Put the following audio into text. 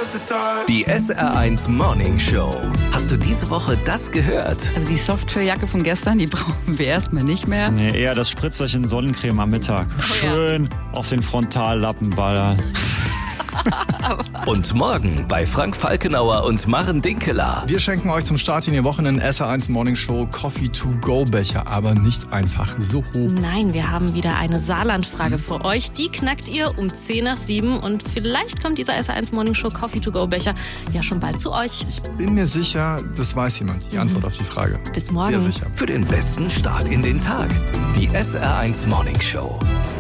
Die SR1 Morning Show. Hast du diese Woche das gehört? Also die Softtrilljacke von gestern, die brauchen wir erstmal nicht mehr. Nee, eher das Spritzerchen Sonnencreme am Mittag. Schön auf den Frontallappen ballern. Und morgen bei Frank Falkenauer und Maren Dinkeler. Wir schenken euch zum Start in die Woche einen SR1 Morning Show Coffee-to-go-Becher, aber nicht einfach so hoch. Nein, wir haben wieder eine Saarland-Frage für euch. Die knackt ihr um 10 nach 7 und vielleicht kommt dieser SR1 Morning Show Coffee-to-go-Becher ja schon bald zu euch. Ich bin mir sicher, das weiß jemand, die Antwort auf die Frage. Bis morgen. Sehr sicher. Für den besten Start in den Tag. Die SR1 Morning Show.